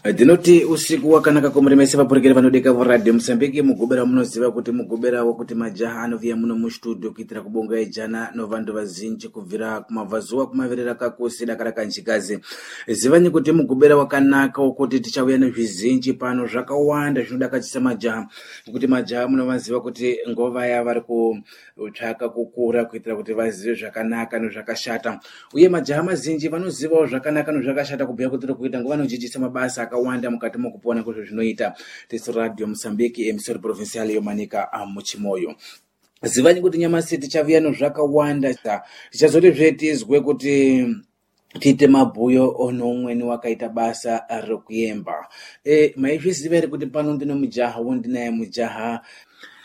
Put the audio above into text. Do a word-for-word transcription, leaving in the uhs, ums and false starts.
Dinoti usiku wakanaka kumuremesa vapurukire vanodeka voradhi Mosambiki mugobera munoziva kuti mugoberawo kuti majaha anovia muno mustudio kuitira kubonga ijana novandu vazhinji kubvira kumabvazuva kumavirira kakosi dakara kanchikazi. Zivani kuti mugobera wakanaka wokuti tichauya nezvizhinji pano zvakawanda zvinodakadzisa majaha kuti majaha munovaziva kuti ngova yava vari kutsvaka kukura kuitira kuti vazive zvakanaka nezvakashata uye majaha mazhinji vanozivawo zvakanaka nezvakashata kubhuya kuti kuita ngova vanodzidzisa mabasa akawanda mukati mokupona kwezvo zvinoita. Tisi Radio Mosambiki emisori provincial yomanika muchimoyo. Zivani kuti nyamasi tichavuya nezvakawanda tichazoti zvetizwe kuti tiite mabhuyo ono umweni wakaita basa rokuyemba. E maizviziva here kuti pano ndino mujaha wondinaye mujaha